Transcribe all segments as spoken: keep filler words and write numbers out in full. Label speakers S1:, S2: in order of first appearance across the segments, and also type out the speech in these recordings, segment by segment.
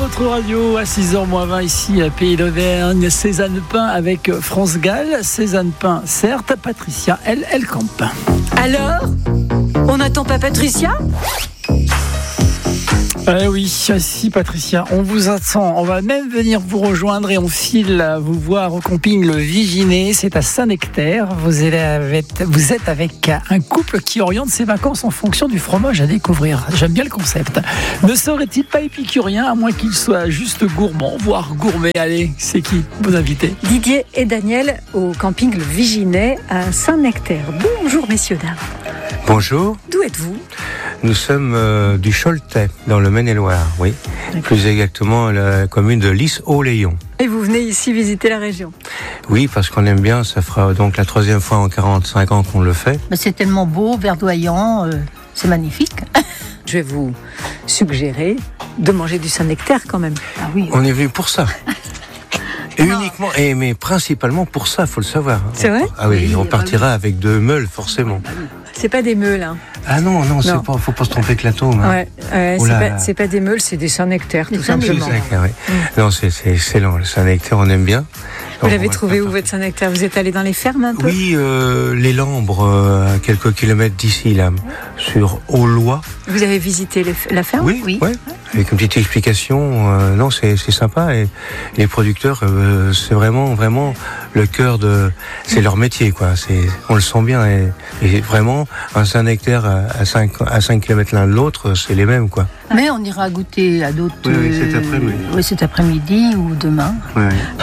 S1: votre radio à six heures moins vingt ici à Pays d'Auvergne. Cézanne Pain avec France Gall. Cézanne Pain, certes. Patricia, elle, elle campe.
S2: Alors, on n'attend pas Patricia ?
S1: Eh oui, si Patricia, on vous attend. On va même venir vous rejoindre et on file vous voir au camping Le Viginet. C'est à Saint-Nectaire. Vous êtes avec, vous êtes avec un couple qui oriente ses vacances en fonction du fromage à découvrir. J'aime bien le concept. Ne serait-il pas épicurien, à moins qu'il soit juste gourmand, voire gourmet? Allez, c'est qui vos invités?
S2: Didier et Daniel au camping Le Viginet à Saint-Nectaire. Bonjour messieurs, dames.
S3: Bonjour.
S2: D'où êtes-vous ?
S3: Nous sommes euh, du Choletais, dans le Maine-et-Loire, oui. D'accord. Plus exactement la commune de Lys-Haut-Léon.
S2: Et vous venez ici visiter la région ?
S3: Oui, parce qu'on aime bien. Ça fera donc la troisième fois en quarante-cinq ans qu'on le fait.
S4: Mais c'est tellement beau, verdoyant, euh, c'est magnifique.
S2: Je vais vous suggérer de manger du Saint-Nectaire quand même.
S4: Ah oui.
S3: On est venu pour ça. Et uniquement, et mais principalement pour ça, faut le savoir.
S2: C'est vrai ?
S3: Ah oui,
S4: oui
S3: on partira
S4: bah oui.
S3: avec deux meules, forcément.
S2: C'est pas des meules, hein.
S3: Ah non, non,
S2: non.
S3: c'est pas, faut pas se tromper avec l'atome. Hein.
S2: Ouais, ouais, c'est pas, c'est pas des meules, c'est des Saint-Nectaire, tout simplement.
S3: Saint-Nectaire, oui.
S2: Mmh.
S3: Non, c'est, c'est excellent. Le Saint-Nectaire, on aime bien.
S2: Vous l'avez trouvé où votre Saint-Nectaire ? Vous êtes allé dans les fermes un peu ?
S3: Oui, euh, les Lambres, euh, à quelques kilomètres d'ici, là, sur Aulois.
S2: Vous avez visité les, la ferme ?
S3: Oui, oui. Ouais. Avec une petite explication. Euh, non, c'est, c'est sympa. Et les producteurs, euh, c'est vraiment, vraiment le cœur de. C'est leur métier, quoi. C'est, on le sent bien. Et, et vraiment, un Saint-Nectaire à cinq à cinq kilomètres l'un de l'autre, c'est les mêmes, quoi.
S4: Mais on ira goûter à d'autres.
S3: Oui, oui, cet après-midi.
S4: Oui, cet après-midi ou demain.
S3: Oui.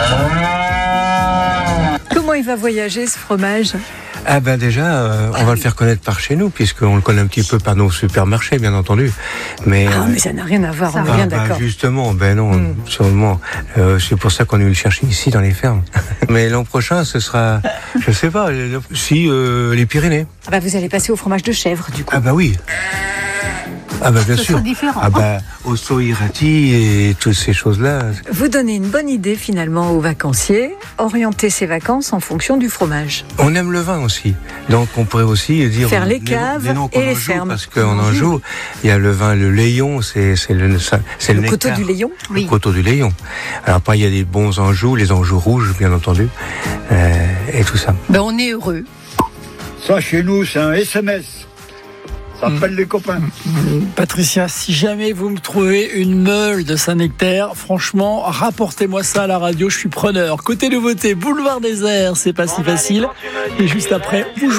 S2: Comment il va voyager ce fromage ?
S3: Ah ben déjà, euh, on va le faire connaître par chez nous, puisqu'on le connaît un petit peu par nos supermarchés, bien entendu. Mais,
S2: ah,
S3: euh,
S2: mais ça n'a rien à voir,
S4: ça
S2: on est
S3: ah,
S2: bien
S3: bah,
S2: d'accord.
S3: Justement, ben non,
S2: Mm.
S3: sûrement. Euh, c'est pour ça qu'on est venu le chercher ici, dans les fermes. Mais l'an prochain, ce sera, je sais pas, si euh, les Pyrénées.
S2: Ah bah, vous allez passer au fromage de chèvre, du coup.
S3: Ah bah oui. Ah bah bien
S4: Ce
S3: sûr.
S4: sera différent.
S3: Ah bah au soirati et toutes ces choses-là.
S2: Vous donnez une bonne idée finalement aux vacanciers, orienter ses vacances en fonction du fromage.
S3: On aime le vin aussi, donc on pourrait aussi dire
S2: faire les
S3: les,
S2: caves
S3: les noms qu'on
S2: et les
S3: en joue,
S2: fermes.
S3: parce qu'en Anjou, il y a le vin, le Léon, c'est c'est le c'est le,
S2: Le coteau
S3: nectar.
S2: du Léon.
S3: Le coteau du Léon. Alors après il y a des bons Anjou, les Anjou rouges bien entendu, euh, et tout ça.
S4: Ben, on est heureux.
S5: Ça, chez nous, c'est un S M S. Ça appelle mmh. les copains.
S1: Patricia, si jamais vous me trouvez une meule de Saint-Nectaire, franchement, rapportez-moi ça à la radio, je suis preneur. Côté nouveauté, Boulevard Désert, c'est pas si facile. Et juste après, vous